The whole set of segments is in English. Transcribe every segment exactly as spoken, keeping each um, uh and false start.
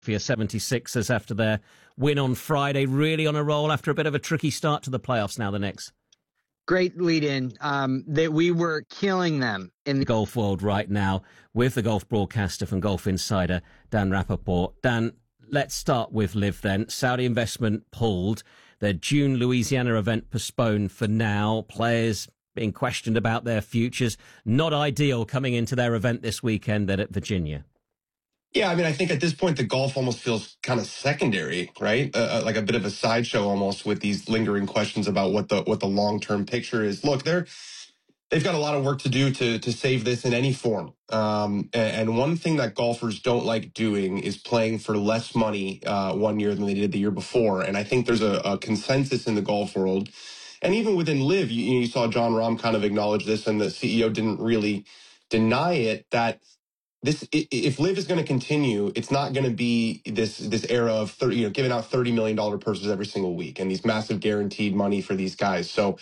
For your seventy-sixers after their win on Friday, really on a roll after a bit of a tricky start to the playoffs now, the Knicks. Great lead in. Um, that we were killing them in the golf world right now with the golf broadcaster from Golf Insider, Dan Rappaport. Dan, let's start with Liv then. Saudi investment pulled. Their June Louisiana event postponed for now. Players being questioned about their futures. Not ideal coming into their event this weekend then at Virginia. Yeah, I mean, I think at this point, the golf almost feels kind of secondary, right? Uh, like a bit of a sideshow almost with these lingering questions about what the what the long-term picture is. Look, they're, they've got a lot of work to do to to save this in any form. Um, and, and one thing that golfers don't like doing is playing for less money uh, one year than they did the year before. And I think there's a, a consensus in the golf world. And even within Liv, you, you saw John Rahm kind of acknowledge this, and the C E O didn't really deny it, that This, if Liv is going to continue, it's not going to be this this era of thirty, you know, giving out thirty million dollars purses every single week and these massive guaranteed money for these guys. So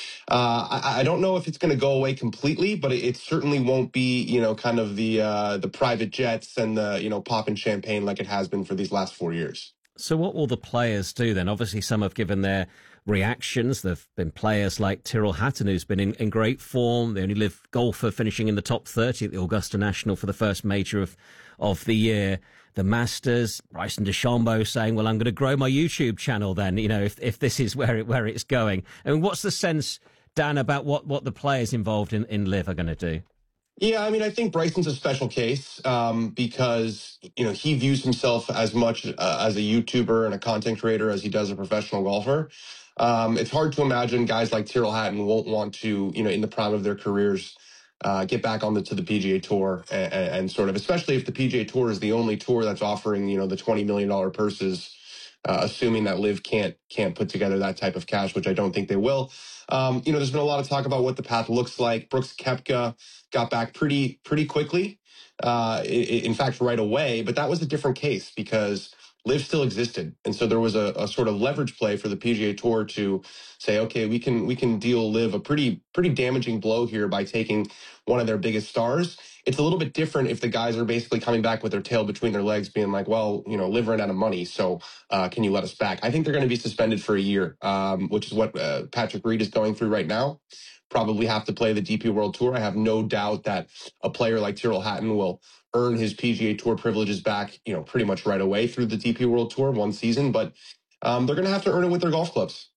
uh, I, I don't know if it's going to go away completely, but it, it certainly won't be, you know, kind of the uh, the private jets and the, you know, popping champagne like it has been for these last four years. So what will the players do then? Obviously, some have given their reactions. There have been players like Tyrrell Hatton, who's been in, in great form. The only Liv golfer finishing in the top thirty at the Augusta National for the first major of, of the year. The Masters, Bryson DeChambeau saying, well, I'm going to grow my YouTube channel then, you know, if, if this is where it, where it's going. I mean, what's the sense, Dan, about what, what the players involved in, in Liv are going to do? Yeah, I mean, I think Bryson's a special case um, because, you know, he views himself as much uh, as a YouTuber and a content creator as he does a professional golfer. Um, it's hard to imagine guys like Tyrrell Hatton won't want to, you know, in the prime of their careers, uh, get back on the to the P G A Tour and, and sort of, especially if the P G A Tour is the only tour that's offering, you know, the twenty million dollars purses, uh, assuming that Liv can't can't put together that type of cash, which I don't think they will. Um, you know, there's been a lot of talk about what the path looks like. Brooks Koepka got back pretty pretty quickly, uh, in fact, right away. But that was a different case because Liv still existed, and so there was a, a sort of leverage play for the P G A Tour to say, okay, we can we can deal Liv a pretty pretty damaging blow here by taking one of their biggest stars. It's a little bit different if the guys are basically coming back with their tail between their legs, being like, well, you know, Liv ran out of money, so uh, can you let us back? I think they're going to be suspended for a year, um, which is what uh, Patrick Reed is going through right now. Probably have to play the D P World Tour. I have no doubt that a player like Tyrrell Hatton will earn his P G A Tour privileges back, you know, pretty much right away through the D P World Tour one season. But um, they're going to have to earn it with their golf clubs.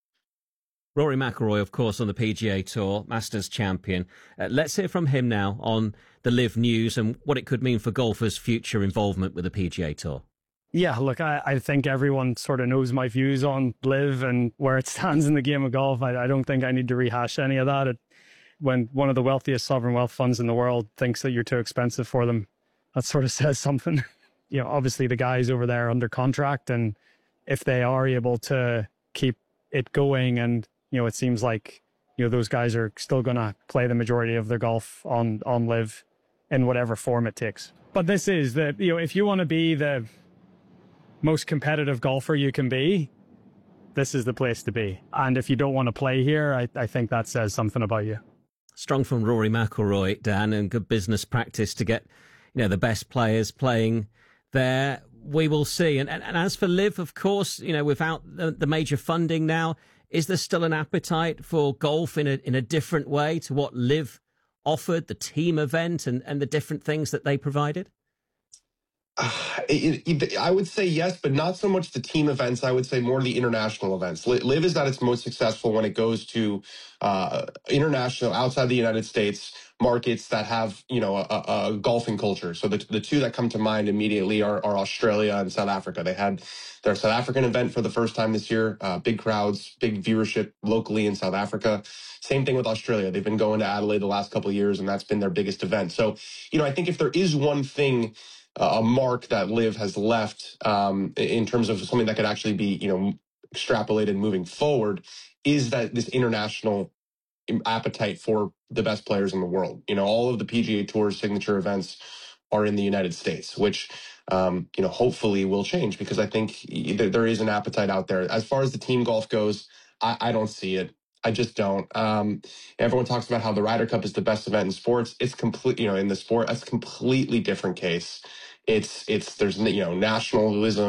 Rory McIlroy, of course, on the P G A Tour, Masters champion. Uh, let's hear from him now on the Liv news and what it could mean for golfers' future involvement with the P G A Tour. Yeah, look, I, I think everyone sort of knows my views on Liv and where it stands in the game of golf. I, I don't think I need to rehash any of that. It, when one of the wealthiest sovereign wealth funds in the world thinks that you're too expensive for them, that sort of says something. You know, obviously the guys over there under contract, and if they are able to keep it going, and, you know, it seems like, you know, those guys are still going to play the majority of their golf on, on Liv in whatever form it takes. But this is the, you know, if you want to be the most competitive golfer you can be, this is the place to be. And if you don't want to play here, I, I think that says something about you. Strong from Rory McIlroy, Dan, and good business practice to get, you know, the best players playing there. We will see. And, and, and as for Liv, of course, you know, without the, the major funding now, is there still an appetite for golf in a in a different way to what Liv offered, the team event and, and the different things that they provided? Uh, it, it, I would say yes, but not so much the team events. I would say more the international events. Liv is at its most successful when it goes to uh, international, outside the United States markets that have, you know, a, a golfing culture. So the, the two that come to mind immediately are, are Australia and South Africa. They had their South African event for the first time this year. Uh, big crowds, big viewership locally in South Africa. Same thing with Australia. They've been going to Adelaide the last couple of years, and that's been their biggest event. So, you know, I think if there is one thing, a mark that Liv has left um, in terms of something that could actually be, you know, extrapolated moving forward, is that this international appetite for the best players in the world. You know, all of the P G A Tour's signature events are in the United States, which, um, you know, hopefully will change, because I think there is an appetite out there. As far as the team golf goes, I, I don't see it. I just don't. Um, everyone talks about how the Ryder Cup is the best event in sports. It's complete, you know, in the sport, that's a completely different case. It's it's there's you know nationalism